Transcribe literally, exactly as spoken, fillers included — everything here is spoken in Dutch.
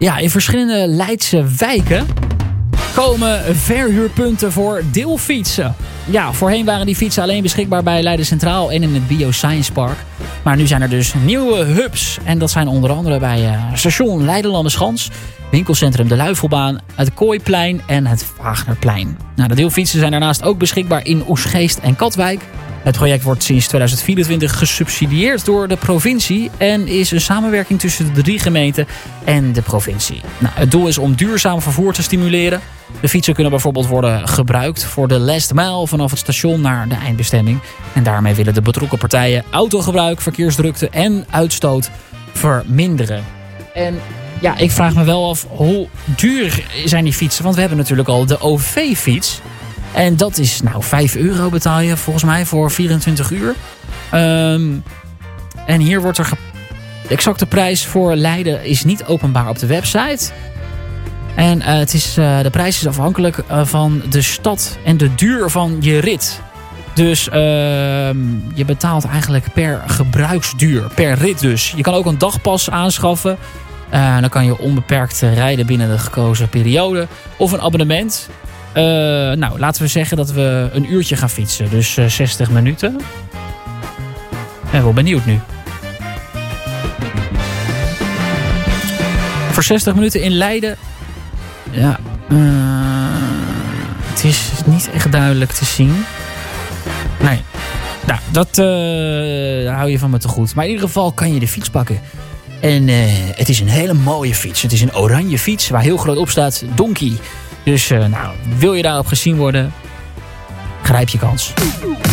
Ja, in verschillende Leidse wijken komen verhuurpunten voor deelfietsen. Ja, voorheen waren die fietsen alleen beschikbaar bij Leiden Centraal en in het Bioscience Park. Maar nu zijn er dus nieuwe hubs. En dat zijn onder andere bij uh, station Leidenlanderschans, winkelcentrum De Luifelbaan, het Kooiplein en het Wagnerplein. Nou, de deelfietsen zijn daarnaast ook beschikbaar in Oegstgeest en Katwijk. Het project wordt sinds tweeduizend vierentwintig gesubsidieerd door de provincie en is een samenwerking tussen de drie gemeenten en de provincie. Nou, het doel is om duurzaam vervoer te stimuleren. De fietsen kunnen bijvoorbeeld worden gebruikt voor de last mile vanaf het station naar de eindbestemming. En daarmee willen de betrokken partijen autogebruik, verkeersdrukte en uitstoot verminderen. En ja, ik vraag me wel af, hoe duur zijn die fietsen? Want we hebben natuurlijk al de O V-fiets. En dat is, nou, vijf euro betaal je volgens mij voor vierentwintig uur. Um, en hier wordt er... Ge- de exacte prijs voor Leiden is niet openbaar op de website. En uh, het is, uh, de prijs is afhankelijk uh, van de stad en de duur van je rit. Dus uh, je betaalt eigenlijk per gebruiksduur, per rit dus. Je kan ook een dagpas aanschaffen. Uh, dan kan je onbeperkt rijden binnen de gekozen periode. Of een abonnement. Uh, nou, laten we zeggen dat we een uurtje gaan fietsen. Dus uh, zestig minuten. Ik ben wel benieuwd nu. Voor zestig minuten in Leiden. Ja. Uh, het is niet echt duidelijk te zien. Nee. Nou, dat uh, hou je van me te goed. Maar in ieder geval kan je de fiets pakken. En uh, het is een hele mooie fiets. Het is een oranje fiets waar heel groot op staat Donkey. Dus uh, nou, wil je daarop gezien worden, grijp je kans.